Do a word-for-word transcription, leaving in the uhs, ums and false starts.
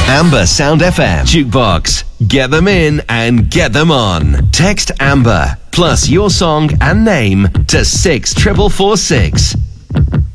Amber Sound F M Jukebox. Get them in and get them on. Text Amber plus your song and name to six triple four six.